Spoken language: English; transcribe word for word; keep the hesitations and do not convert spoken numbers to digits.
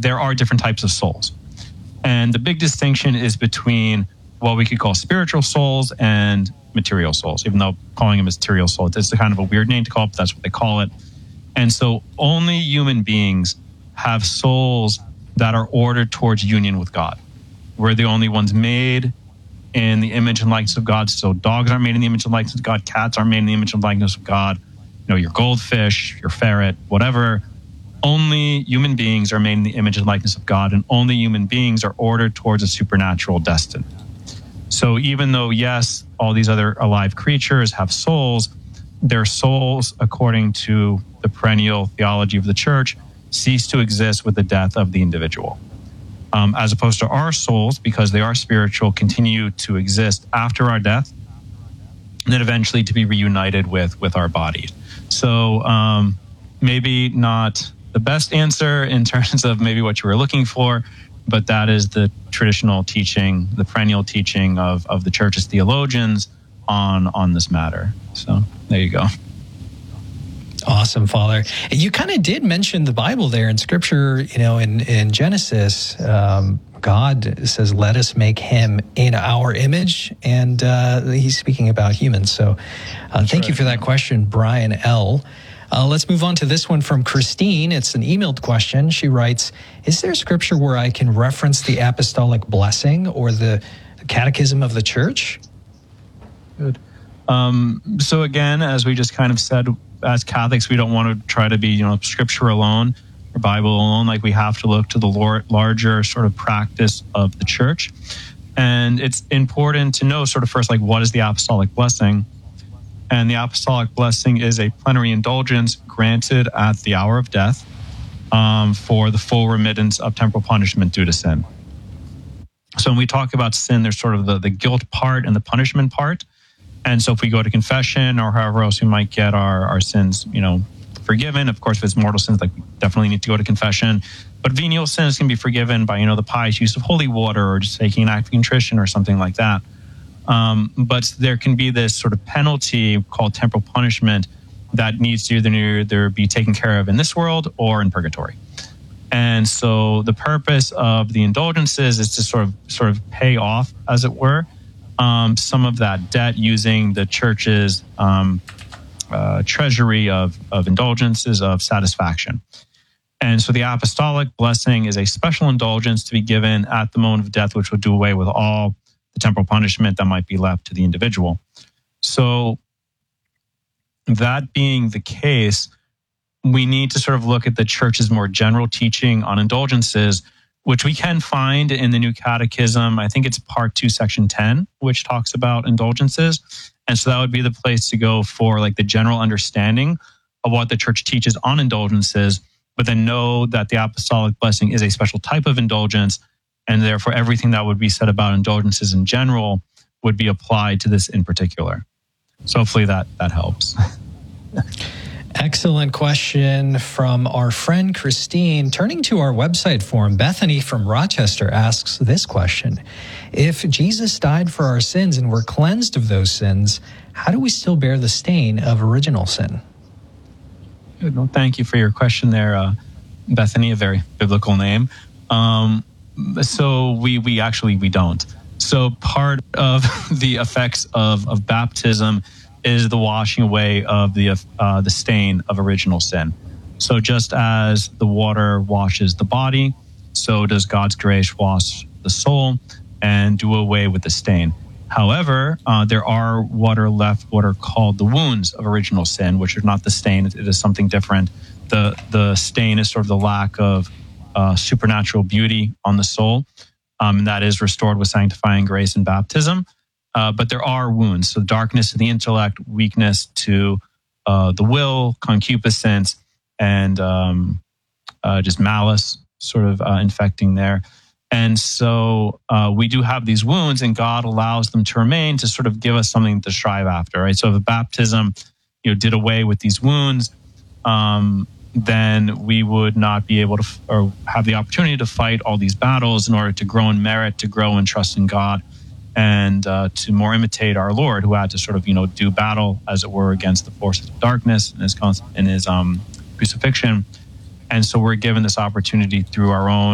there are different types of souls. And the big distinction is between what we could call spiritual souls and material souls, even though calling them material soul, it's kind of a weird name to call it, but that's what they call it. And so only human beings have souls that are ordered towards union with God. We're the only ones made in the image and likeness of God. So dogs aren't made in the image and likeness of God. Cats aren't made in the image and likeness of God. You know, your goldfish, your ferret, whatever. Only human beings are made in the image and likeness of God, and only human beings are ordered towards a supernatural destiny. So even though, yes, all these other alive creatures have souls, their souls, according to the perennial theology of the church, cease to exist with the death of the individual. Um, as opposed to our souls, because they are spiritual, continue to exist after our death, and then eventually to be reunited with, with our bodies. So um, maybe not the best answer in terms of maybe what you were looking for, but that is the traditional teaching, the perennial teaching of, of the church's theologians on, on this matter. So there you go. Awesome, Father. You kind of did mention the Bible there in Scripture, you know, in, in Genesis, um, God says, let us make him in our image, and uh, he's speaking about humans. So uh, thank right. you for that question, Brian L. Uh, let's move on to this one from Christine. It's an emailed question. She writes, is there Scripture where I can reference the apostolic blessing or the catechism of the church? Good. Um, so again, as we just kind of said, as Catholics, we don't want to try to be, you know, Scripture alone or Bible alone. Like, we have to look to the larger sort of practice of the church. And it's important to know sort of first, like, what is the apostolic blessing? And the apostolic blessing is a plenary indulgence granted at the hour of death um, for the full remittance of temporal punishment due to sin. So when we talk about sin, there's sort of the, the guilt part and the punishment part. And so if we go to confession or however else we might get our, our sins, you know, forgiven, of course, if it's mortal sins, like, we definitely need to go to confession. But venial sins can be forgiven by, you know, the pious use of holy water or just taking an act of contrition or something like that. Um, but there can be this sort of penalty called temporal punishment that needs to either, either be taken care of in this world or in purgatory. And so the purpose of the indulgences is to sort of sort of pay off, as it were, um, some of that debt using the church's um, uh, treasury of, of indulgences of satisfaction. And so the apostolic blessing is a special indulgence to be given at the moment of death, which would do away with all the temporal punishment that might be left to the individual. So that being the case, we need to sort of look at the church's more general teaching on indulgences, which we can find in the New Catechism. I think it's part two, section ten, which talks about indulgences. And so that would be the place to go for like the general understanding of what the church teaches on indulgences, but then know that the apostolic blessing is a special type of indulgence, and therefore everything that would be said about indulgences in general would be applied to this in particular. So hopefully that that helps. Excellent question from our friend Christine. Turning to our website form, Bethany from Rochester asks this question. If Jesus died for our sins and we're cleansed of those sins, how do we still bear the stain of original sin? Good. Well, thank you for your question there, uh, Bethany, a very biblical name. Um, so we we actually, we don't. So part of the effects of, of baptism is the washing away of the uh, the stain of original sin. So just as the water washes the body, so does God's grace wash the soul and do away with the stain. However, uh, there are what are left what are called the wounds of original sin, which are not the stain. It is something different. The the stain is sort of the lack of uh, supernatural beauty on the soul, um, and that is restored with sanctifying grace and baptism. Uh, but there are wounds. So darkness to the intellect, weakness to uh, the will, concupiscence, and um, uh, just malice sort of uh, infecting there. And so uh, we do have these wounds, and God allows them to remain to sort of give us something to strive after, right? So if a baptism, you know, did away with these wounds, um, then we would not be able to f- or have the opportunity to fight all these battles in order to grow in merit, to grow in trust in God, and uh, to more imitate our Lord, who had to sort of, you know, do battle, as it were, against the forces of darkness in his, in his um, crucifixion. And so we're given this opportunity through our own